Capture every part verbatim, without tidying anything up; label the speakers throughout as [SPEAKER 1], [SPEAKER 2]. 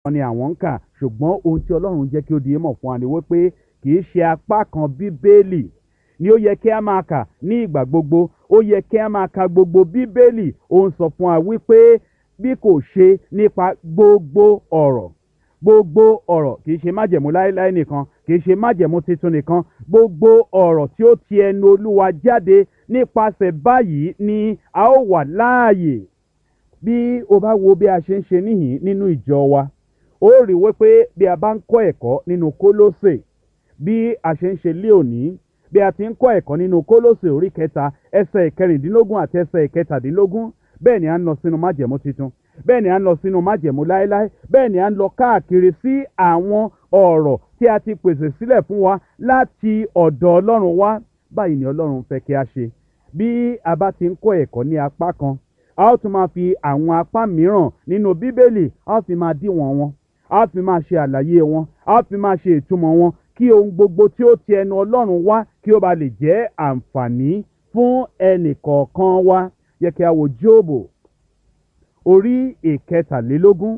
[SPEAKER 1] ni àwọn ń kà ṣùgbọ́n ohun tí ọlọ́run jẹ́ kí ó di mọ̀ fún wa ni wípé kì í ṣe apá kan bíbélì ni ó yẹ kí a máa kà ní ìgbà gbogbo. Ó yẹ kí a máa ka gbogbo bíbélì. Ó ń sọ fún wa wípé bí kò ṣe nípa gbogbo ọ̀rọ̀ gbogbo ọ̀rọ̀ kì í ṣe májẹ̀mú láéláé nìkan, kì í ṣe májẹ̀mú titun nìkan, gbogbo ọ̀rọ̀ tí ó ti ẹnu olúwa jáde nípasẹ̀ báyìí ni a ó wà láàyè. Bí o bá wo bí a ṣe ń ṣe níhìn nínú ìjọ wa, ó rí wípé bí a bá ń kọ́ ẹ̀kọ́ nínú Kólósè, bí a ṣe ń ṣe lé òní, bí a ti ń kọ́ ẹ̀kọ́ nínú Kólósè orí kẹta ẹsẹ̀ ìkẹrìndínlógún àti ẹsẹ̀ ìkẹtàdínlógún, bẹ́ẹ̀ ni a ń lọ sínú májẹ̀mú titun, bẹ́ẹ̀ ni a ń lọ sínú májẹ̀mú láéláé, bẹ́ẹ̀ ni a ń lọ káàkiri sí àwọn ọ̀rọ̀ tí a ti pèsè sílẹ̀ fún wa láti ọ̀dọ̀ Ọlọ́run wá. Báyìí ni Ọlọ́run fẹ́ kí a ṣe. Bí a bá ti ń kọ́ ẹ̀kọ́ ní apá kan, a ó tún máa fi àwọn apá mìíràn nínú Bíbélì, a ó fi máa díwọ̀n wọn, a ó fi máa ṣe àlàyé wọn, a ó fi máa ṣe ìtumọ̀ wọn, kí ohun gbogbo tí ó ti ẹnu Ọlọ́run wá kí ó ba lè jẹ́ àǹfààní fún ẹnì kọ̀ọ̀kan wa. Yẹ kí a wo Jóòbù orí ìkẹtàlélógún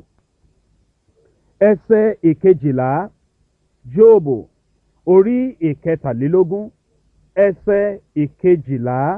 [SPEAKER 1] ẹsẹ̀ ìkejìlá. Jóòbù orí ìkẹtàlélógún ẹsẹ̀ ìkejìlá.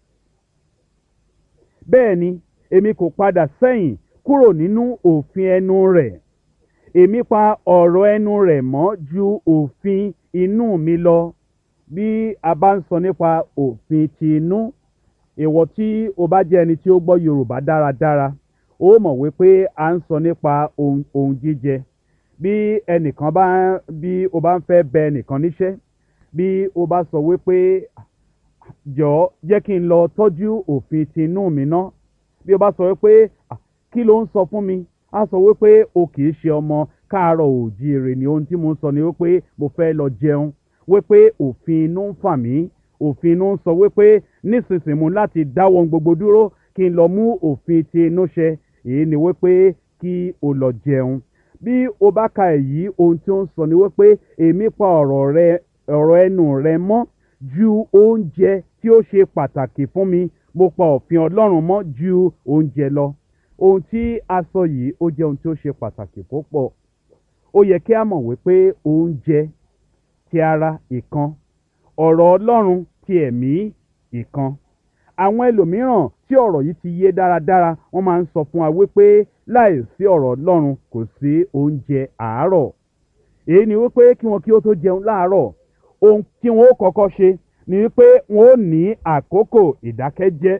[SPEAKER 1] Bẹ́ẹ̀ ni èmi kò padà sẹ́yìn kúrò nínú òfin ẹnu rẹ̀, èmi pa ọ̀rọ̀ ẹnu rẹ̀ mọ́ ju òfin inú mi lọ. Bí a bá ń sọ nípa òfin ti inú, ìwọ tí o bá jẹ́ ẹni tí ó gbọ́ Yorùbá dáradára, ó mọ̀ wípé a ń sọ nípa ohun ohun jíjẹ. Bí ẹnìkan bá bí o bá ń fẹ́ bẹ ẹnìkan níṣẹ́, bí o bá sọ wípé jọ̀ọ́ jẹ́ kí n lọ tọ́jú òfin ti inú mi ná, bí o bá sọ wípé kí ló ń sọ fún mi, a sọ wípé o kì í ṣe ọmọ káàárọ̀ oòjíire, ni ohun tí mo ń sọ ni wípé mo fẹ́ lọ jẹun, wípé òfin inú ń fà mí, òfin inú ń sọ wípé nísinsìnyí mo láti dáwọ́ ohun gbogbo dúró kí n lọ mú òfin ti inú ṣẹ. Èyí ni wípé kí o lọ jẹun. Bí o bá ka èyí, ohun tí ó ń sọ ni wípé èmi pa ọ̀rọ̀ rẹ ọ̀rọ̀ ẹnu rẹ mọ́ ju oúnjẹ tí ó ṣe pàtàkì fún mi, mo pa òfin Ọlọ́run mọ́ ju oúnjẹ lọ. Ohun tí a sọ yìí ó jẹ́ ohun tí ó ṣe pàtàkì púpọ̀. Ó yẹ kí a mọ̀ wípé oúnjẹ ti ara ìkan, ọ̀rọ̀ Ọlọ́run ti ẹ̀mí ìkan. Àwọn ẹlòmíràn tí ọ̀rọ̀ yìí ti yé dáradára, wọ́n máa ń sọ fún wa wípé láìsí ọ̀rọ̀ Ọlọ́run kò sí oúnjẹ àárọ̀. Èyí ni wípé kí wọn kí ó tó jẹun láàárọ̀, ohun tí wọn ó kọ́kọ́ ṣe ni wípé wọn ó ní àkókò ìdákẹ́jẹ́,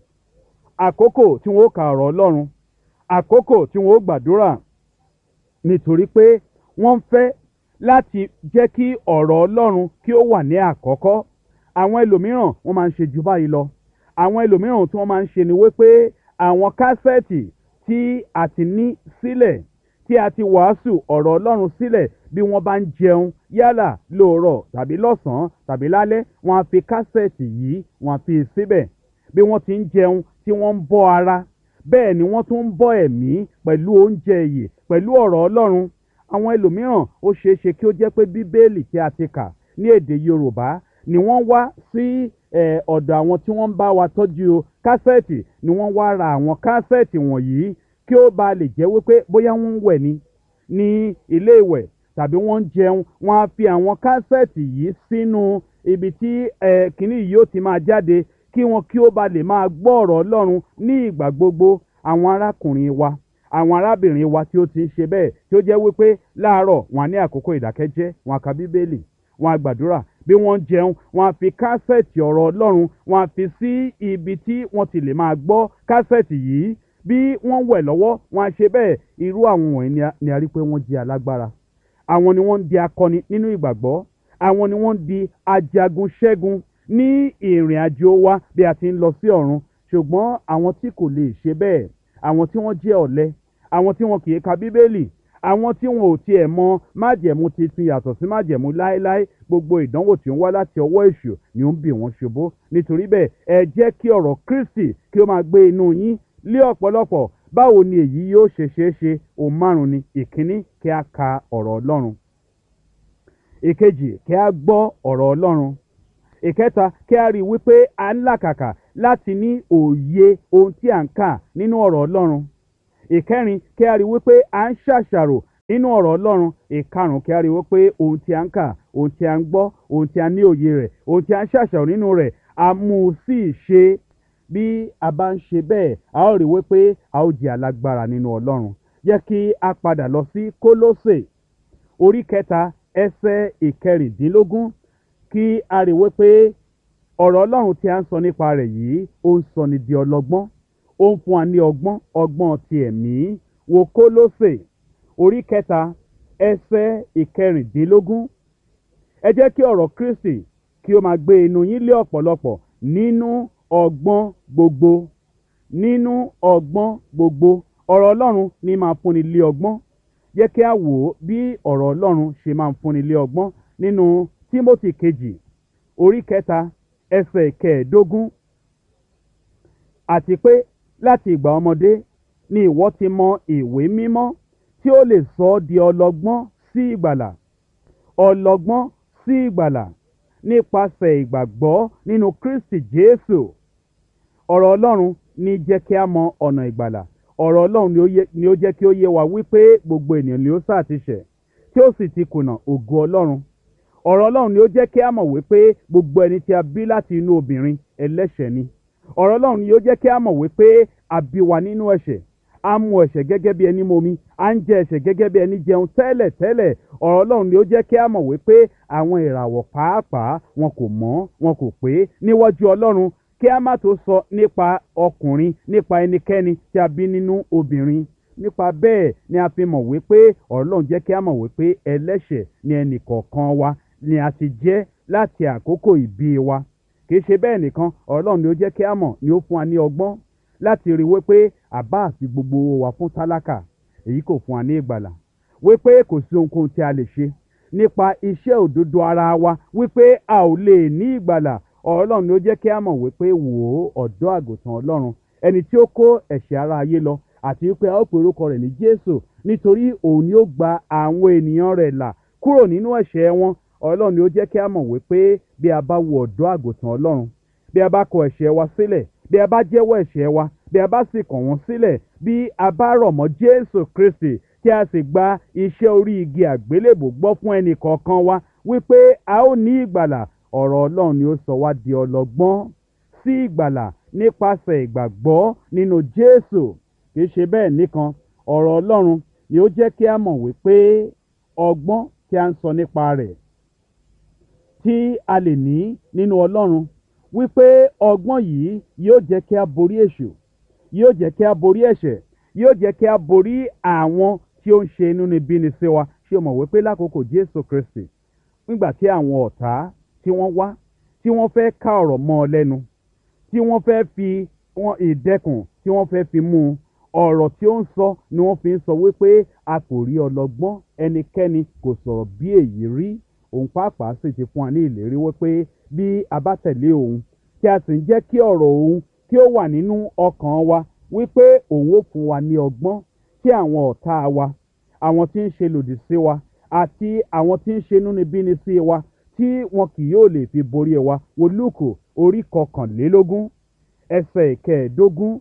[SPEAKER 1] àkókò tí wọn ó ka ọ̀rọ̀ Ọlọ́run, àkókò tí wọn ó gbàdúrà, nítorí pé wọ́n fẹ́ láti jẹ́ kí ọ̀rọ̀ Ọlọ́run kí ó wà ní àkọ́kọ́. Àwọn ẹlòmíràn wọ́n máa ń ṣe jù báyìí lọ. Àwọn ẹlòmíràn tí wọ́n máa ń ṣe ni wípé àwọn kásẹ̀tì tí a ti ní sílẹ̀, tí a ti wàásù ọ̀rọ̀ Ọlọ́run sílẹ̀, bí wọ́n bá ń jẹun yálà lóòrọ̀ tàbí lọ́sàn-án tàbí lálẹ́, wọ́n á fi kásẹ̀tì yìí wọ́n á fi síbẹ̀. Bí wọ́n ti ń jẹun tí wọ́n ń bọ́ ara, bẹ́ẹ̀ ni wọ́n tún ń bọ́ ẹ̀mí pẹ̀lú oúnjẹ ìyè, pẹ̀lú ọ̀rọ̀ Ọlọ́run. Àwọn ẹlòmíràn ó ṣeé ṣe kí ó jẹ́ pé Bíbélì tí a ti kà ní èdè Yorùbá ni wọ́n wá sí ọ̀dọ̀ àwọn tí wọ́n ń bá wa tọ́jú kásẹ̀tì, ni wọ́n wá ra àwọn kásẹ̀tì wọ̀nyí kí ó ba lè jẹ́ wípé bóyá wọ́n ń wẹ̀ ni ní ilé ìwẹ̀ tàbí wọ́n ń jẹun, wọ́n á fi àwọn kásẹ̀tì yìí sínú ibi tí kìnnì yìí ó ti máa jáde kí wọn kí ó ba lè máa gbọ́ ọ̀rọ̀ Ọlọ́run ní ìgbà gbogbo. Àwọn arákùnrin wa, àwọn arábìnrin wa tí ó ti ń ṣe bẹ́ẹ̀, tí ó jẹ́ wípé láàárọ̀ wọn á ní àkókò ìdákẹ́jẹ́, wọn á ka Bíbélì, wọn á gbàdúrà, bí wọ́n ń jẹun wọ́n á fi kásẹ̀tì ọ̀rọ̀ Ọlọ́run wọ́n á fi sí ibi tí wọ́n ti lè máa gbọ́ kásẹ̀tì yìí. Bí wọ́n wẹ̀ lọ́wọ́ wọ́n á ṣe bẹ́ẹ̀. Irú àwọn wọ̀nyí ni a rí pé wọ́n jẹ́ alágbára. Àwọn ni wọ́n ń di akọni nínú ìgbàgbọ́. Àwọn ni wọ́n ń di ajagun ṣẹ́gun ní ìrìn àjò wa bí a ti ń lọ sí ọ̀run. Ṣùgbọ́n àwọn tí kò lè ṣe bẹ́ẹ̀, àwọn tí wọ́n jẹ́ ọ̀lẹ, àwọn tí wọn kì í ka Bíbélì, àwọn tí wọn ò tiẹ̀ mọ májẹ̀mú titun yàtọ̀ sí májẹ̀mú láéláé, gbogbo ìdánwò tí ó ń wá láti ọwọ́ èṣù ni ó ń bì wọ́n ṣubú. Nítorí bẹ́ẹ̀ ẹ jẹ́ kí ọ̀rọ̀ Kristi kí ó máa gbé inú yín lé ọ̀pọ̀lọpọ̀. Báwo ni èyí yóò ṣe ṣeé ṣe? Ohun márùn-ún ni. Ìkíní, kí a ka ọ̀rọ̀ Ọlọ́run. Ìkejì, kí a gbọ́ ọ̀rọ̀ Ọlọ́run. Ìkẹta, kí a rí i wípé a ń làkàkà láti ní òye ohun tí à ń kà nínú ọ̀rọ̀ Ọlọ́run. Ìkẹrin, kí a rí i wípé à ń ṣàṣàrò nínú ọ̀rọ̀ ọlọ́run. Ìkarùn kí a rí wípé ohun tí a ń kà, ohun tí a ń gbọ́, ohun tí a ní òye rẹ̀, ohun tí a ń ṣàṣàrò nínú rẹ̀, a mú un sí ìṣe. Bí a bá ń ṣe bẹ́ẹ̀, a ó rí wípé a ó jẹ́ alágbára nínú ọlọ́run. Jẹ́ kí a padà lọ sí Kólósè orí kẹta ẹsẹ̀ ìkẹrìndínlógún, kí a rí wípé ọ̀rọ̀ ọlọ́run tí a ń sọ nípa rẹ̀ yìí ó ń sọni di ọlọ́gbọ́n, ó ń fún wa ní ọgbọ́n, ọgbọ́n ti ẹ̀mí. Wo Kólósè orí kẹta ẹsẹ̀ ìkẹrìndínlógún. Ẹ jẹ́ kí ọ̀rọ̀ Kristi kí ó máa gbé inú yín lé ọ̀pọ̀lọpọ̀ nínú ọgbọ́n gbogbo. Nínú ọgbọ́n gbogbo. Ọ̀rọ̀ ọlọ́run ní máa fúnni lé ọgbọ́n. Jẹ́ kí a wò ó bí ọ̀rọ̀ ọlọ́run ṣe máa ń fúnni lé ọgbọ́n nínú Tímótì kejì orí kẹta ẹsẹ̀ kẹẹ̀ẹ́dógún. Àti pé láti ìgbà ọmọdé ni ìwọ ti mọ ìwé mímọ́ tí ó lè sọ ọ́ di ọlọ́gbọ́n sí ìgbàlà. Ọlọ́gbọ́n sí ìgbàlà nípasẹ̀ ìgbàgbọ́ nínú Kristi Jésù. Ọ̀rọ̀ ọlọ́run ní jẹ́ kí a mọ ọ̀nà ìgbàlà. Ọ̀rọ̀ ọlọ́run ni ó yẹ- ni ó jẹ́ kí ó yé wa wípé gbogbo ènìyàn ni ó sá ti ṣẹ̀ tí ó sì ti kùnà ògo ọlọ́run. Ọ̀rọ̀ ọlọ́run ni ó jẹ́ kí a mọ̀ wípé gbogbo ẹni tí a bí láti inú obìnrin ẹlẹ́ṣẹ̀ ni. Ọ̀rọ̀ ọlọ́run ni ó jẹ́ kí a mọ̀ wípé a bí wa nínú ẹ̀ṣẹ̀. A mu ẹ̀ṣẹ̀ gẹ́gẹ́ bí ẹni momi, a ń jẹ ẹ̀ṣẹ̀ gẹ́gẹ́ bí ẹni jẹun tẹ́lẹ̀ tẹ́lẹ̀. Ọ̀rọ̀ ọlọ́run ni ó jẹ́ kí a mọ̀ wípé àwọn ìràwọ̀ pàápàá wọn kò mọ́, wọn kò pé níwájú ọlọ́run. Kí a má tó sọ nípa ọkùnrin, nípa ẹnikẹ́ni tí a bí nínú obìnrin. Nípa bẹ́ẹ̀ ni a fi mọ̀ wípé ọ̀rọ̀ ọlọ́run jẹ́ kí a mọ̀ wípé ẹlẹ́ṣẹ̀ ni ẹnì kọ̀ọ̀kan wa ni a ti jẹ́ láti àkókò ìbí wa. Kì í ṣe bẹ́ẹ̀ nìkan, ọ̀rọ̀ ọlọ́run ni ó jẹ́ kí a mọ̀, ni ó fún wa ní ọgbọ́n láti rí wípé àbá àti gbogbo owó wa fún tálákà, èyí kò fún wa ní ìgbàlà. Wípé kò sí ohunkóhun tí a lè ṣe nípa iṣẹ́ òdodo ara wa wípé a ò lè ní ìgbàlà. Ọ̀rọ̀ ọlọ́run ni ó jẹ́ kí a mọ̀ wípé wò ó, ọ̀dọ́ àgùntàn ọlọ́run, ẹni tí ó kó ẹ̀ṣẹ̀ ara ayé lọ, àti wípé a ó pe orúkọ rẹ̀ ní Jésù nítorí òun ni ó gba àwọn ènìyàn rẹ̀ là kúrò nínú ẹ̀ṣẹ̀ wọn. Ọ̀rọ̀ ọlọ́run ni ó jẹ́ kí a mọ̀ wípé bí a bá wo ọ̀dọ́ àgùntàn ọlọ́run, bí a bá kọ ẹ̀ṣẹ̀ wa sílẹ̀, bí a bá jẹ́wọ́ ẹ̀ṣẹ̀ wa, bí a bá sì kọ̀ wọ́n sílẹ̀, bí a bá rọ̀ mọ́ Jésù Kristi tí a sì gba iṣẹ́ orí igi àgbélébò gbọ́ fún ẹnì kọ̀ọ̀kan wa wípé a ó ní ìgbàlà. Ọ̀rọ̀ ọlọ́run ni ó sọ wá di ọlọ́gbọ́n sí ìgbàlà nípasẹ̀ ìgbàgbọ́ nínú Jésù. Kì í ṣe bẹ́ẹ̀ nìkan, ọ̀rọ̀ ọlọ́run ni ó jẹ́ kí a mọ̀ wípé ọgbọ́n tí a ń sọ nípa rẹ̀ tí a lè ní nínú ọlọ́run, wípé ọgbọ́n yìí yóò jẹ́ kí a borí èṣù, yóò jẹ́ kí a borí ẹ̀ṣẹ̀, yóò jẹ́ kí a borí àwọn tí ó ń ṣe inúnibíni sí wa. Ṣé o mọ̀ wípé lákòókò Jésù Kristi, nígbà tí àwọn ọ̀tá tí wọ́n wá, tí wọ́n fẹ́ ká ọ̀rọ̀ mọ́ ọ lẹ́nu, tí wọ́n fẹ́ fi wọn ìdẹ́kùn tí wọ́n fẹ́ fi mú un, ọ̀rọ̀ tí ó ń sọ ni wọ́n fi ń sọ wípé a kò rí ọlọ́gbọ́n ẹnikẹ́ni kò sọ̀rọ̀ bí èyí rí. Òun pàápàá sì ti fún wa ní ìlérí wípé bí a bá tẹ̀lé òun, tí a sì ń jẹ́ kí ọ̀rọ̀ òun kí ó wà nínú ọkàn wa, wípé òun ó fún wa ní ọgbọ́n tí àwọn ọ̀tá wa, àwọn tí ń ṣe lòdì sí wa, àti àwọn tí ń ṣe inúnibíni sí wa, tí wọn kì yóò lè fi borí wa. Wo Lúùkù orí kọkànlélógún ẹsẹ̀ ìkẹẹ̀ẹ́dógún.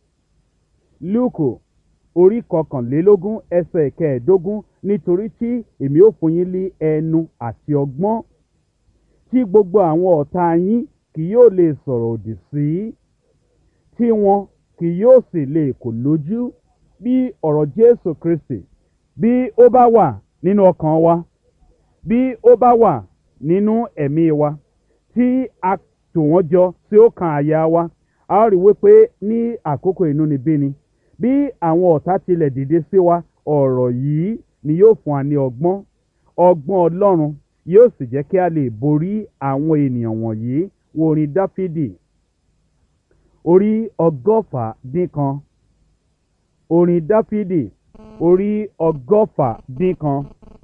[SPEAKER 1] Lúùkù orí kọkànlélógún ẹsẹ̀ ìkẹẹ̀ẹ́dógún. Nítorí tí èmi ó fún yín ní ẹnu àti ọgbọ́n tí gbogbo àwọn ọ̀tá yín kì yóò lè sọ̀rọ̀ òdì sí, tí wọn kì yóò sì lè kò lójú. Bí ọ̀rọ̀ Jésù Kristi bí ó bá wà nínú ọkàn wa, bí ó bá wà nínú ẹ̀mí wa, tí a tò wọ́n jọ tí ó kan àyà wa, a ó rí wípé ní àkókò inúnibíni, bí àwọn ọ̀tá tilẹ̀ dìde sí wa, ọ̀rọ̀ yìí ni yóò fún wa ní ọgbọ́n. Ọgbọ́n Ọlọ́run yóò sì jẹ́ kí a lè borí àwọn ènìyàn wọ̀nyí. Wo orin Dáfídì orí ọgọ́fà dín kan. Orin Dáfídì orí ọgọ́fà dín kan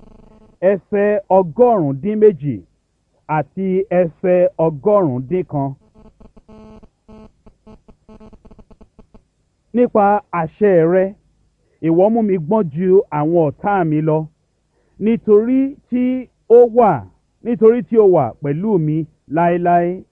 [SPEAKER 1] ẹsẹ̀ ọgọ́rùn-ún dín méjì àti ẹsẹ̀ ọgọ́rùn-ún dín kan. Nípa àṣẹ rẹ, ìwọ mú mi gbọ́n ju àwọn ọ̀tá mi lọ, nítorí tí ó wà nítorí tí ó wà pẹ̀lú mi láéláé.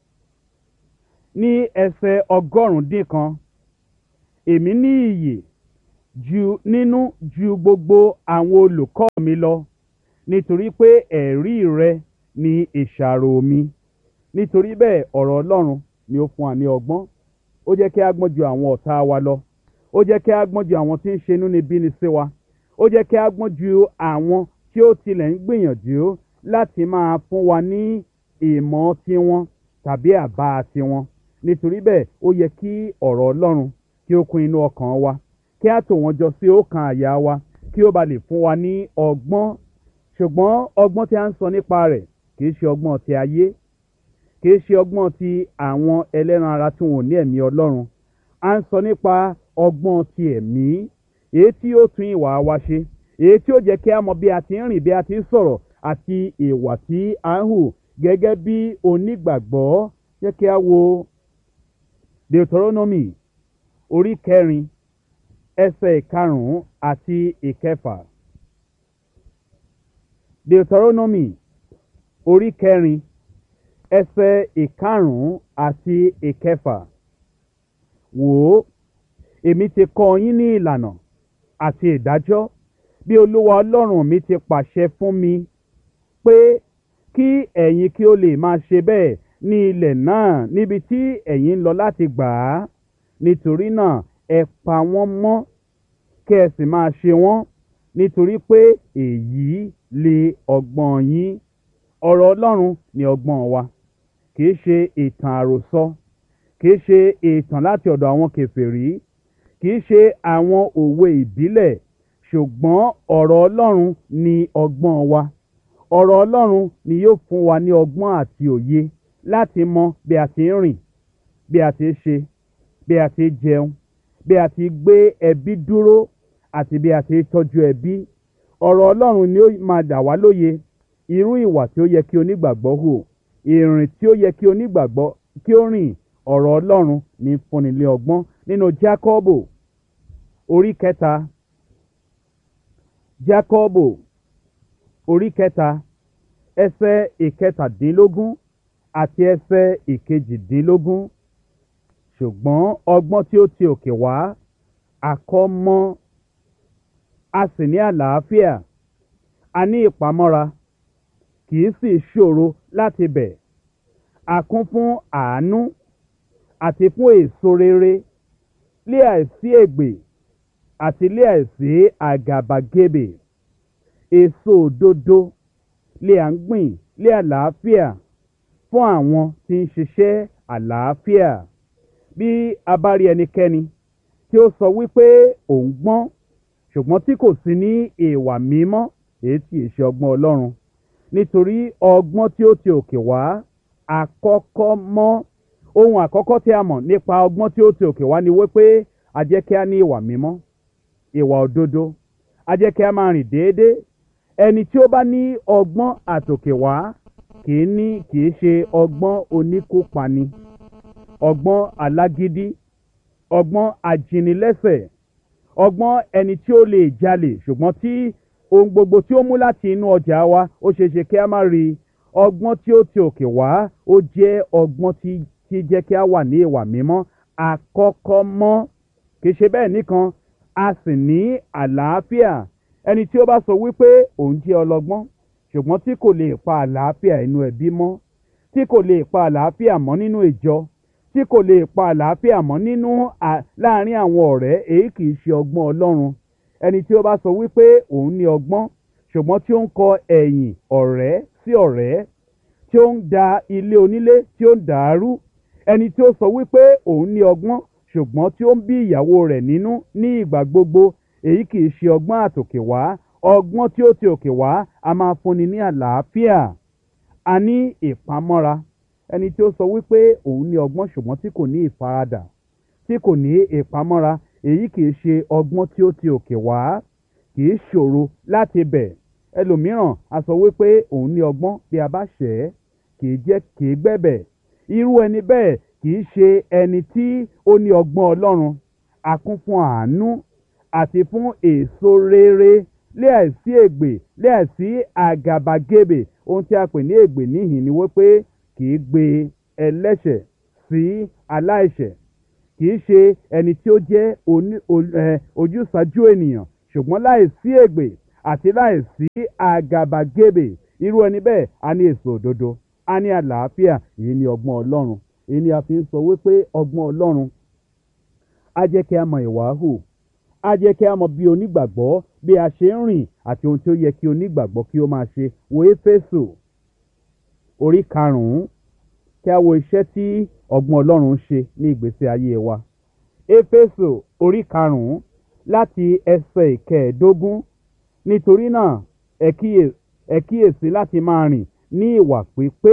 [SPEAKER 1] Ní ẹsẹ̀ ọgọ́rùn-ún dín kan, èmi ní ìyè ju nínú ju gbogbo àwọn olùkọ́ mi lọ, nítorí pé ẹ̀rí rẹ ni ìṣàrò mi. Nítorí bẹ́ẹ̀ ọ̀rọ̀ Ọlọ́run ni ó fún wa ní ọgbọ́n. Ó jẹ́ kí a gbọ́n ju àwọn ọ̀tá wa lọ. Ó jẹ́ kí a gbọ́n ju àwọn tí ń ṣe inúnibíni sí wa. Ó jẹ́ kí a gbọ́n ju àwọn tí ó tilẹ̀ ń gbìyànjú láti máa fún wa ní ìmọ̀ tiwọn tàbí àbá tiwọn. Nítorí bẹ́ẹ̀ ó yẹ kí ọ̀rọ̀ Ọlọ́run kí ó kún inú ọkàn wa, kí a tò wọ́n jọ sí ọkàn àyà wa, kí ó ba lè fún wa ní ọgbọ́n. Ṣùgbọ́n ọgbọ́n tí a ń sọ nípa rẹ̀ kì í ṣe ọgbọ́n ti ayé, kì í ṣe ọgbọ́n ti àwọn ẹlẹ́ran ara tí wọn ò ní ẹ̀mí Ọlọ́run. A ń sọ nípa ọgbọ́n ti ẹ̀mí, èyí tí ó tún ìwà wa ṣe, èyí tí ó jẹ́ kí a mọ bí a ti ń rìn, bí a ti ń sọ̀rọ̀ àti ìwà tí a ń hù gẹ́gẹ́ bí onígbàgbọ́. Jẹ́ kí a wo Deuteronomy orí kẹrin ẹsẹ̀ ìkarùn-ún àti ìkẹfà. Deuteronomy orí kẹrin ẹsẹ̀ ìkarùn-ún àti ìkẹfà. Wò ó, èmi ti kọ́ yín ní ìlànà àti ìdájọ́ bí Olúwa Ọlọ́run mi ti pàṣẹ fún mi pé kí ẹ̀yin kí ó lè máa ṣe bẹ́ẹ̀ ní ilẹ̀ náà níbi tí ẹ̀yin ń lọ láti gbà á. Nítorí náà ẹ pa wọ́n mọ́ kí ẹ sì máa ṣe wọ́n, nítorí pé èyí lè ọgbọ́n yín. Ọ̀rọ̀ Ọlọ́run ni ọgbọ́n wa, kìí ṣe ìtàn àròsọ, kìí ṣe ìtàn láti ọ̀dọ̀ àwọn kèfèrí, kìí ṣe àwọn òwe ìbílẹ̀, ṣùgbọ́n ọ̀rọ̀ Ọlọ́run ni ọgbọ́n wa. Ọ̀rọ̀ Ọlọ́run ni yóò fún wa ní ọgbọ́n àti òye láti mọ bí a ti ń rìn, bí a ti ń ṣe, bí a ti ń jẹun, bí a ti gbé ẹbí dúró àti bí a ti ń tọ́jú ẹbí. Ọ̀rọ̀ Ọlọ́run ni ó máa dà wá lóye irú ìwà tí ó yẹ kí onígbàgbọ́ hù, ìrìn tí ó yẹ kí onígbàgbọ́ kí ó rìn. Ọ̀rọ̀ Ọlọ́run ní fúnni ní ọgbọ́n. Nínú Jákọ́bù orí kẹta, Jákọ́bù orí kẹta ẹsẹ̀ ìkẹtàdínlógún àti ẹsẹ̀ ìkejìdínlógún. Ṣùgbọ́n ọgbọ́n tí ó ti òkè wá àkọ́mọ́, a sì ní àlàáfíà, a ní ìpamọ́ra, kì í sì ṣòro láti bẹ̀. A kún fún àánú àti fún èso rere, lé àìsí ègbè àti lé àìsí àgàbàgebè. Èso òdodo lé à ń gbìn lé àlàáfíà fún àwọn tí ń ṣiṣẹ́ àlàáfíà. Bí a bá rí ẹnikẹ́ni tí ó sọ wípé òun gbọ́n ṣùgbọ́n tí kò sí ní ìwà mímọ́, èyí tí ì ṣe ọgbọ́n Ọlọ́run. Nítorí ọgbọ́n tí ó ti òkè wá àkọ́kọ́ mọ́. Ohun àkọ́kọ́ tí a mọ̀ nípa ọgbọ́n tí ó ti òkè wá ni wípé a jẹ́ kí a ní ìwà mímọ́, ìwà òdodo, a jẹ́ kí a máa rìn déédéé. Ẹni tí ó bá ní ọgbọ́n àtòkè wá kì í ní kì í ṣe ọgbọ́n oníkópani, ọgbọ́n alágídí, ọgbọ́n ajínilẹ́sẹ̀, ọgbọ́n ẹni tí ó lè jalè ṣùgbọ́n tí ohun gbogbo tí ó mú láti inú ọjà wa ó ṣe ṣe kí a má rí. Ọgbọ́n tí ó ti òkè wá ó jẹ́ ọgbọ́n tí tí jẹ́ kí a wà ní ìwà mímọ́. Àkọ́kọ́ mọ́, kì í ṣe bẹ́ẹ̀ nìkan, a sì ní àlàáfíà. Ẹni tí ó bá sọ wípé òun jẹ́ ọlọ́gbọ́n ṣùgbọ́n tí kò lè pa àlàáfíà inú ẹbí mọ́, tí kò lè pa àlàáfíà mọ́ nínú ìjọ, tí kò lè pa àlàáfíà mọ́ nínú láàárín àwọn ọ̀rẹ́, èyí kì í ṣe ọgbọ́n Ọlọ́run. Ẹni tí ó bá sọ wípé òun ní ọgbọ́n ṣùgbọ́n tí ó ń kọ ẹ̀yìn ọ̀rẹ́ sí ọ̀rẹ́, tí ó ń da ilé onílé tí ó ń dàrú. Ẹni tí ó sọ wípé òun ní ọgbọ́n ṣùgbọ́n tí ó ń bí ìyàwó rẹ̀ nínú ní ìgbà gbogbo, èyí kì í ṣe ọgbọ́n àtòkè wá. Ọgbọ́n tí ó ti òkè wá a máa fúnni ní àlàáfíà, a ní ìpamọ́ra. Ẹni tí ó sọ wípé òun ní ọgbọ́n ṣùgbọ́n tí kò ní ìfaradà, tí kò ní ìpamọ́ra, èyí kì í ṣe ọgbọ́n tí ó ti òkè wá, kì í ṣòro láti bẹ̀. Ẹlòmíràn a sọ wípé òun ní ọgbọ́n, bí a bá ṣẹ̀ ẹ́ kì í jẹ́ kì í gbẹ̀bẹ̀. Irú ẹni bẹ́ẹ̀ kì í ṣe ẹni tí ó ní ọgbọ́n Ọlọ́run. A kún fún àánú àti fún èso rere, lé àìsí ègbè, lé àìsí àgàbàgebè. Ohun tí a pè ní ègbè níhìn ni wípé kì í gbé ẹlẹ́ṣẹ̀ sí aláìṣẹ̀, kì í ṣe ẹni tí ó jẹ́ oní- o- ẹ, ojúsàájú ènìyàn, ṣùgbọ́n láìsí ègbè àti láìsí àgàbàgebè, irú ẹni bẹ́ẹ̀ a ní èso òdodo, a ní àlàáfíà. Èyí ni ọgbọ́n Ọlọ́run. Èyí ni a fi ń sọ wípé ọgbọ́n Ọlọ́run á jẹ́ kí a mọ ìwà hù, á jẹ́ kí a mọ bí onígbàgbọ́ bí a ṣe ń rìn àti ohun tí ó yẹ kí onígbàgbọ́ kí ó máa ṣe. Wo Éfésù orí karùn-ún, kí a wo iṣẹ́ tí ọgbọ́n Ọlọ́run ń ṣe ní ìgbésí ayé wa. Éfésù orí karùn-ún láti ẹsẹ̀ ìkẹẹ̀ẹ́dógún. Nítorí náà ẹ kíyè- ẹ kíyèsí láti máa rìn ní ìwà pípé,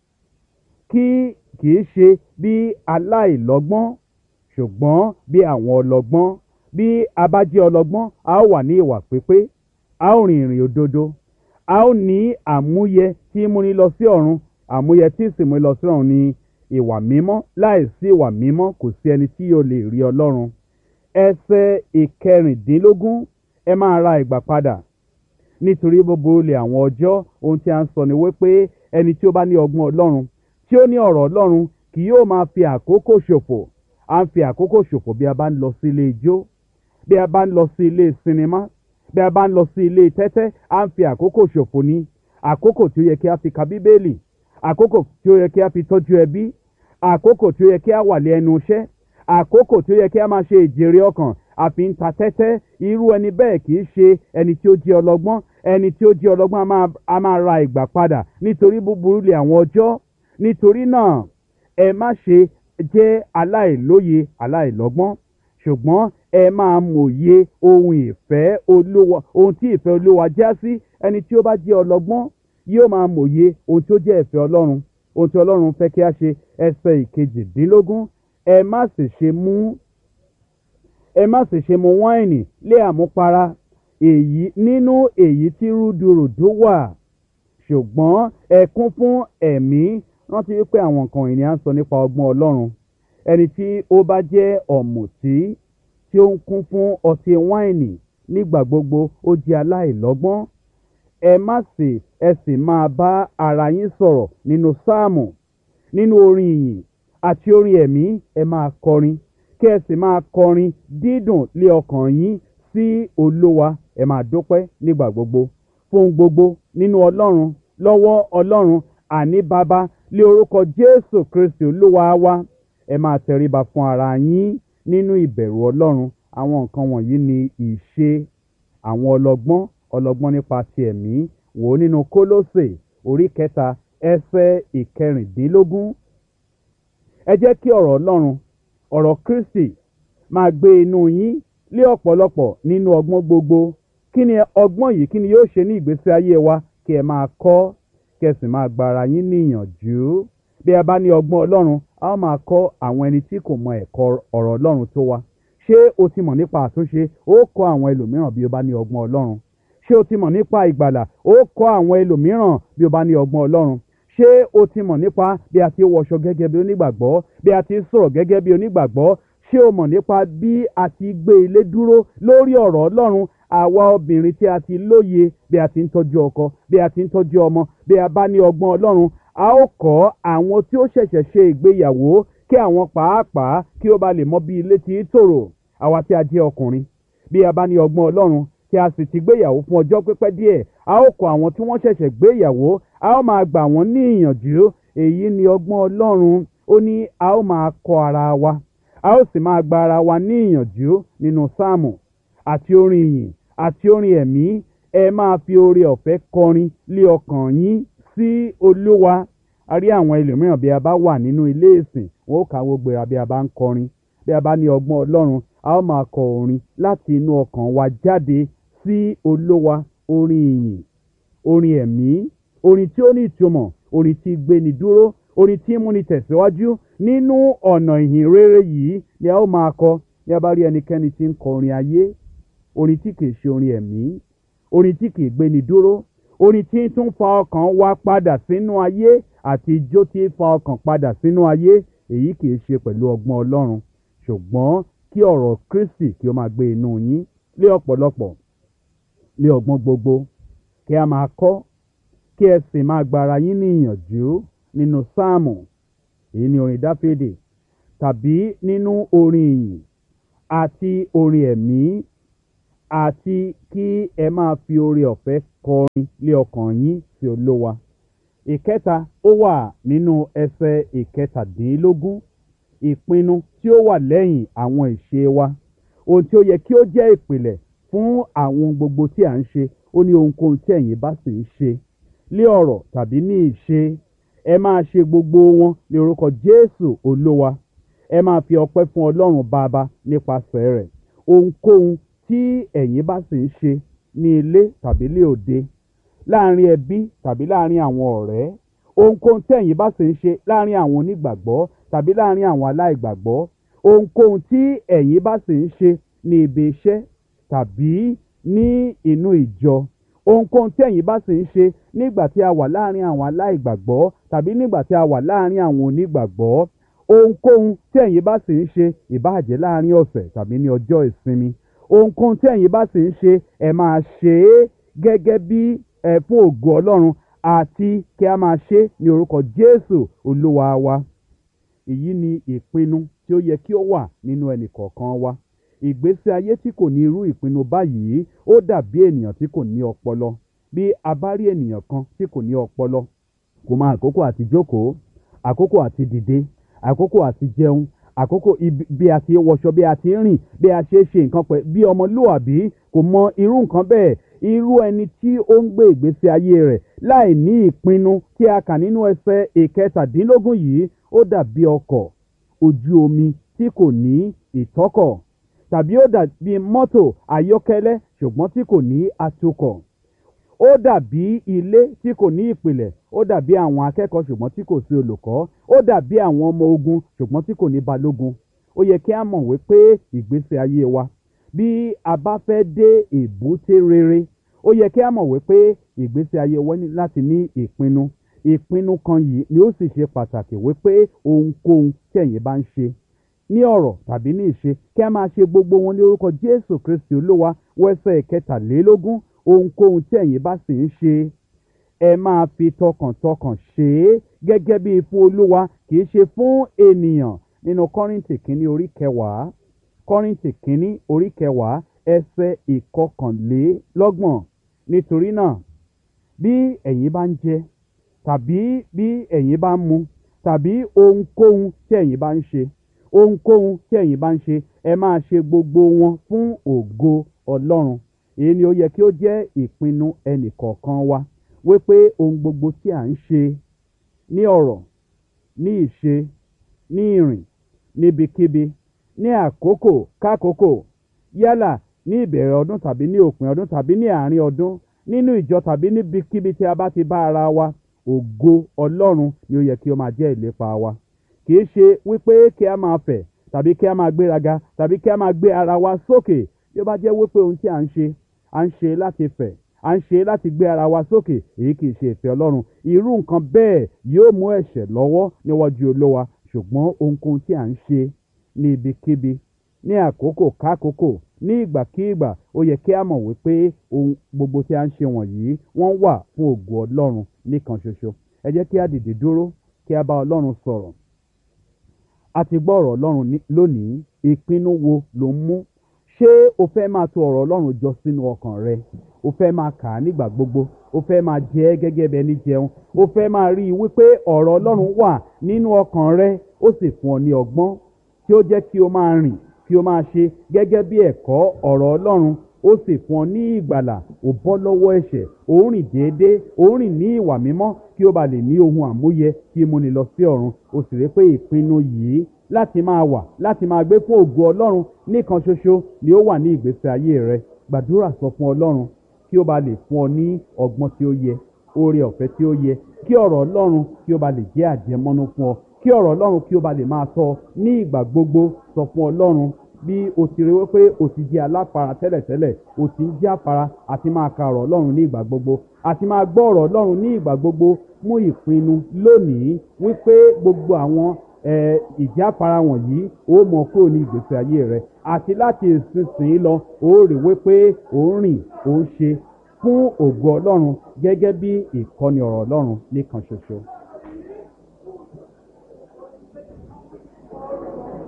[SPEAKER 1] kí kì í ṣe bí aláìlọ́gbọ́n, ṣùgbọ́n bí àwọn ọlọ́gbọ́n. Bí a bá jẹ́ ọlọ́gbọ́n, a ó wà ní ìwà pípé, a ó rìn ìrìn òdodo, a ó ní àmúyẹ tí í múni lọ sí ọ̀run. Àmúyẹ tí sì múni lọ sí ọ̀run ni ìwà mímọ́. Láìsí ìwà mímọ́ kò sí ẹni tí yóò lè rí Ọlọ́run. Ẹsẹ̀ ìkẹrìndínlógún, ẹ máa ra ìgbà padà, nítorí búburú lè àwọn ọjọ́. Ohun tí a ń sọ ni wípé ẹni tí ó bá ní ọgbọ́n Ọlọ́run, tí ó ní ọ̀rọ̀ Ọlọ́run, kì yóò máa fi àkókò ṣòfò. À ń fi àkókò ṣòfò bí a bá ń lọ sí ilé ijó, bí a bá ń lọ sí ilé sinimá, bí a bá ń lọ sí ilé tẹ́tẹ́. À ń fi àkókò ṣòfò ní àkókò tí ó yẹ kí a fi ka Bíbélì, àkókò tí ó yẹ kí a fi tọ́jú ẹbí, àkókò tí ó yẹ kí a wà lé ẹnu iṣẹ́, àkókò tí ó yẹ kí a máa ṣe ìjèrè ọkàn, a fi ń ta tẹ́tẹ́. Irú ẹni bẹ́ẹ̀ kì í ṣe ẹni tí ó jẹ́ ọlọ́gbọ́n. Ẹni tí ó jẹ́ ọlọ́gbọ́n a máa, a máa ra ìgbà padà, nítorí búburú lè àwọn ọjọ́. Nítorí náà ẹ má ṣe jẹ́ aláìlóye, aláìlọ́gbọ́n, ṣùgbọ́n ẹ máa mòye ohun ìfẹ́ Olúwa, ohun tí ìfẹ́ Olúwa já sí. Ẹni tí ó bá jẹ́ ọlọ́gbọ́n yóò máa mòye ohun tí ó jẹ́ ìfẹ́ Ọlọ́run, ohun tí Ọlọ́run fẹ́ kí a ṣe. Ẹsẹ̀ ìkejìdínlógún, ẹ má sì ṣe mú ẹ má sì ṣe mu wáìnì lé àmupara, èyí nínú èyí tí rúdurùdu wà, ṣùgbọ́n ẹ kún fún ẹ̀mí. Rántí wípé àwọn nǹkan wọ̀nyí ni à ń sọ nípa ọgbọ́n Ọlọ́run. Ẹni tí ó bá jẹ́ ọ̀mùtí, tí ó ń kún fún ọtí wáìnì nígbà gbogbo, ó jẹ́ aláìlọ́gbọ́n. Ẹ má sì ẹ sì máa bá ara yín sọ̀rọ̀ nínú sáàmù, nínú orin ìyìn àti orin ẹ̀mí. Ẹ máa kọrin, kí ẹ sì máa kọrin dídùn lé ọkàn yín sí Olúwa. Ẹ máa dúpẹ́ nígbà gbogbo fún gbogbo nínú Ọlọ́run, lọ́wọ́ Ọlọ́run, àní Baba, lé orúkọ Jésù Kristi Olúwa wa. Ẹ máa tẹríba fún ara yín nínú ìbẹ̀rù Ọlọ́run. Àwọn nǹkan wọ̀nyí ni ìṣe àwọn ọlọ́gbọ́n, ọlọ́gbọ́n nípa ti ẹ̀mí. Wò ó nínú Kólósè orí kẹta ẹsẹ̀ ìkẹrìndínlógún. Ẹ jẹ́ kí ọ̀rọ̀ Ọlọ́run, ọ̀rọ̀ Kristi máa gbé inú yín lé ọ̀pọ̀lọpọ̀ nínú ọgbọ́n gbogbo. Kí ni ọgbọ́n yìí? Kí ni yóò ṣe ní ìgbésí ayé wa? Kí ẹ máa kọ́, kí ẹ sì máa gba ara yín níyànjú. Bí a bá ní ọgbọ́n Ọlọ́run, a ó máa kọ́ àwọn ẹni tí kò mọ ẹ̀kọ́ ọ̀rọ̀ Ọlọ́run tó wa. Ṣé o ti mọ̀ nípa àtúnṣe? Ó kọ́ àwọn ẹlòmíràn bí o bá ní ọgbọ́n Ọlọ́run. Ṣé o ti mọ̀ nípa ìgbàlà? Ó kọ́ àwọn ẹlòmíràn bí o bá ní ọgbọ́n Ọlọ́run. Ṣé o ti mọ̀ nípa bí a ti wọṣọ gẹ́gẹ́ bí onígbàgbọ́, bí a ti sọ̀rọ̀ gẹ́gẹ́ bí onígbàgbọ́? Ṣé o mọ̀ nípa bí a ti gbé ilé dúró lórí ọ̀rọ̀ Ọlọ́run? Àwa obìnrin tí a ti lóye bí a ti ń tọ́jú ọkọ, bí a ti ń tọ́jú ọmọ, bí a bá ní ọgbọ́n Ọlọ́run, a ó kọ́ àwọn tí ó ṣẹ̀ṣẹ̀ ṣe ìgbéyàwó, kí àwọn pàápàá kí ó bá lè mọ bí ilé ti ń tòrò. Àwa tí a jẹ́ ọkùnrin, bí a bá ní ọgbọ́n Ọlọ́run, tí a sì ti gbéyàwó fún ọjọ́ pípẹ́ díẹ̀, a ó kọ́ àwọn tí wọ́n ṣẹ̀ṣẹ̀ gbéyàwó, a ó máa gbà wọ́n ní ìyànjú. Èyí ni ọgbọ́n Ọlọ́run. Ó ní a ó máa kọ́ ara wa, a ó sì máa gba ara wa ní ìyànjú nínú sáàmù àti orin ìyìn àti orin ẹ̀mí. Ẹ máa fi oore ọ̀fẹ́ kọrin lé ọkàn yín sí Olúwa. A rí àwọn ẹlòmíràn bí a bá wà nínú ilé ìsìn, wọn ó káwọ́ gbéra bí a bá ń kọrin. Bí a bá ní ọgbọ́n Ọlọ́run, a ó máa kọ orin láti inú ọkàn wa jáde sí Olúwa. Orin ìyìn, orin ẹ̀mí, orin tí ó ní ìtumọ̀, orin tí gbéni dúró, orin tí múni tẹ̀síwájú nínú ọ̀nà ìhìn rere yìí ni a ó máa kọ. Ní a bá rí ẹnikẹ́ni tí ń kọ orin ayé, orin tí kìí ṣe orin ẹ̀mí, orin tí kìí gbéni dúró, orin tí ń tún fa ọkàn wa padà sínú ayé àti ijó tí ń fa ọkàn padà sínú ayé, èyí kìí ṣe pẹ̀lú ọgbọ́n Ọlọ́run. Ṣùgbọ́n kí ọ̀rọ̀ Kristi kí ó máa gbé inú yín lé ọ̀pọ̀lọpọ̀, lé ọgbọ́n gbogbo, kí a máa kọ́, kí ẹ sì máa gba ara yín ní ìyànjú nínú sáàmù. Èyí ni orin Dáfídì tàbí nínú orin ìyìn àti orin ẹ̀mí, àti kí ẹ máa fi oore ọ̀fẹ́ kọrin lé ọkàn yín sí Olúwa. Ìkẹta, ó wà nínú ẹsẹ̀ ìkẹtàdínlógún, ìpinnu tí ó wà lẹ́yìn àwọn ìṣe wa. Ohun tí ó yẹ kí ó jẹ́ ìpìlẹ̀ fún àwọn gbogbo tí à ń ṣe, ó ní ohunkóhun tí ẹ̀yin bá sì ń ṣe, lé ọ̀rọ̀ tàbí ní ìṣe, ẹ máa ṣe gbogbo wọn ní orúkọ Jésù Olúwa. Ẹ máa fi ọpẹ́ fún Ọlọ́run Baba nípasẹ̀ rẹ̀. Ohunkóhun tí ẹ̀yin bá sì ń ṣe ní ilé tàbí lé òde, láàrin ẹbí tàbí láàrin àwọn ọ̀rẹ́, ohunkóhun tí ẹ̀yin bá sì ń ṣe láàrin àwọn onígbàgbọ́ tàbí láàrin àwọn aláìgbàgbọ́, ohunkóhun tí ẹ̀yin bá sì ń ṣe ní ibi iṣẹ́ tàbí ní inú ìjọ, ohunkóhun tí ẹ̀yin bá sì ń ṣe nígbà tí a wà láàrin àwọn aláìgbàgbọ́ tàbí nígbà tí a wà láàrin àwọn onígbàgbọ́, ohunkóhun tí ẹ̀yin bá sì ń ṣe, ìbáà jẹ́ láàrin ọ̀sẹ̀ tàbí ní ọjọ́ ìsinmi, ohunkóhun tí ẹ̀yin bá sì ń ṣe, ẹ máa ṣe é gẹ́gẹ́ bí ẹ fún ògo Ọlọ́run, àti kí a máa ṣe é ní orúkọ Jésù Olúwa wa. Èyí ni ìpinnu tí ó yẹ kí ó wà nínú ẹnì kọ̀ọ̀kan wa. Ìgbésí ayé tí kò ní irú ìpinnu báyìí ó dàbí ènìyàn tí kò ní ọpọlọ. Bí a bá rí ènìyàn kan tí kò ní ọpọlọ, kò mọ àkókò àti jókòó, àkókò àti dìde, àkókò àti jẹun, àkókò bí a ti wọṣọ, bí a ti rìn, bí a ṣe ṣe nǹkan pẹ̀ bí ọmọlúwàbí, kò mọ irú nǹkan bẹ́ẹ̀. Irú ẹni tí ó ń gbé ìgbésí ayé rẹ̀ láì ní ìpinnu tí a kà nínú ẹsẹ̀ ìkẹtàdínlógún yìí, ó dàbí ọkọ̀ ojú omi tí kò ní ìtọ́kọ̀, tàbí ó dàbí mọ́tò ayọ́kẹ́lẹ́ ṣùgbọ́n tí kò ní atukọ̀. Ó dàbí ilé tí kò ní ìpìlẹ̀, ó dàbí àwọn akẹ́kọ̀ọ́ ṣùgbọ́n tí kò sí olùkọ́, ó dàbí àwọn ọmọ ogun ṣùgbọ́n tí kò ní balógun. Ó yẹ kí a mọ̀ wípé ìgbésí ayé wa, bí a bá fẹ́ dé èbúté rere, ó yẹ kí a mọ̀ wípé ìgbésí ayé wa ní láti ní ìpinnu. Ìpinnu kan yìí ni ó sì ṣe pàtàkì wípé ohunkóhun tí ẹ̀yin bá ń ṣe ní ọ̀rọ̀ tàbí ní ìṣe, kí a máa ṣe gbogbo wọn ní orúkọ Jésù Kristi Olúwa. Wẹ́sẹ̀ ìkẹtàlélógún, ohunkóhun tí ẹ̀yin bá sì ń ṣe, ẹ máa fi tọkàntọkàn ṣe é gẹ́gẹ́ bí fún Olúwa, kì í ṣe fún ènìyàn. Nínú Kọ́ríńtì kínní orí kẹwàá, Kọ́ríńtì kínní orí kẹwàá ẹsẹ̀ ìkọkànlélọ́gbọ̀n. Nítorí náà, bí ẹ̀yin bá ń jẹ tàbí bí ẹ̀yin bá ń mu tàbí ohunkóhun tí ẹ̀yin bá ń ṣe, ohunkóhun tí ẹ̀yin bá ń ṣe, ẹ máa ṣe gbogbo wọn fún ògo Ọlọ́run. Èyí ni ó yẹ kí ó jẹ́ ìpinnu ẹnìkọ̀ọ̀kan wa, wípé ohun gbogbo tí à ń ṣe ní ọ̀rọ̀, ní ìṣe, ní ìrìn, níbikíbi, ní àkókò kákòókò, yálà ní ìbẹ̀rẹ̀ ọdún tàbí ní òpin ọdún tàbí ní àárín ọdún, nínú ìjọ tàbí níbikíbi tí a bá ti bá ara wa, ògo Ọlọ́run ni ó yẹ kí ó máa jẹ́ ìlépa wa. Kì í ṣe wípé kí a máa fẹ̀ tàbí kí a máa gbéraga tàbí kí a máa gbé ara wa sókè. Bí ó bá jẹ́ wípé ohun tí à ń ṣe, à ń ṣe láti fẹ̀, à ń ṣe láti gbé ara wa sókè, èyí kì í ṣe ìfẹ́ Ọlọ́run. Irú nǹkan bẹ́ẹ̀ yóò mú ẹ̀ṣẹ̀ lọ́wọ́ níwájú Olúwa. Ṣùgbọ́n ohunkóhun tí à ń ṣe ní ibikíbi, ní àkókò kákòókò, ní ìgbàkígbà, ó yẹ kí a mọ̀ wípé ohun gbogbo tí a ń ṣe wọ̀nyí wọ́n wà fún ògo Ọlọ́run nìkan ṣoṣo. Ẹ jẹ́ kí a dìde dúró, kí a bá Ọlọ́run sọ̀rọ̀. A ti gbọ́ ọ̀rọ̀ Ọlọ́run lónìí. Ìpinnu wo ló ń mú? Ṣé o fẹ́ máa tò ọ̀rọ̀ Ọlọ́run jọ sínú ọkàn rẹ? O fẹ́ máa kà á nígbà gbogbo? O fẹ́ máa jẹ ẹ́ gẹ́gẹ́ bí ẹni jẹun? O fẹ́ máa rí i wípé ọ̀rọ̀ Ọlọ́run wà nínú ọkàn rẹ, ó sì fún ọ ní ọgbọ́n tí ó jẹ́ kí o máa rìn, kí o máa ṣe gẹ́gẹ́ bí ẹ̀kọ́ ọ̀rọ̀ Ọlọ́run, ó sì fún ọ ní ìgbàlà. O bọ́ lọ́wọ́ ẹ̀ṣẹ̀, o ń rìn déédéé, o ń rìn ní ìwà mímọ́, kí o bá lè ní ohun àmúyẹ kí mú ni lọ sí ọ̀run. O sì rí pé ìpinnu yìí láti máa wà, láti máa gbé fún ògo Ọlọ́run nìkan ṣoṣo ni ó wà ní ìgbésí ayé rẹ. Gbàdúrà sọ fún Ọlọ́run kí ó bá lè fún ọ ní ọgbọ́n tí ó yẹ, oore ọ̀fẹ́ tí ó yẹ, kí ọ̀rọ̀ Ọlọ́run kí ó bá lè jẹ́ àjẹmọ́nú fún ọ, kí ọ̀rọ̀ Ọlọ́run kí ó bá lè máa tọ́ ní ìgbà gbogbo. Sọ fún Ọlọ́run bí o ti rí wípé o ti jẹ́ aláfara tẹ́lẹ̀tẹ́lẹ̀, o ti ń jẹ́ afárá àti máa ka ọ̀rọ̀ Ọlọ́run ní ìgbà gbogbo, àti máa gbọ́ ọ̀rọ̀ Ọlọ́run ní ìgbà gbogbo. Mú ìpinnu lónìí wípé gbogbo àwọn ìjáfara wọ̀nyí ó mọ kúrò ní ìgbésí ayé rẹ, àti láti ìsinsìnyí lọ ó rí wípé ó ń rìn, ó ń ṣe fún ògo Ọlọ́run gẹ́gẹ́ bí ìkọ́ni ọ̀rọ̀ Ọlọ́run nìkan ṣoṣo.